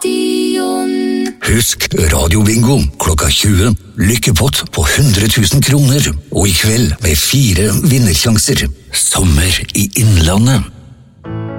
Husk Radio Bingo klokka 20. Lykkepott på 100 000 kroner. Og i kveld med 4 vinnersjanser. Sommer i Innlandet.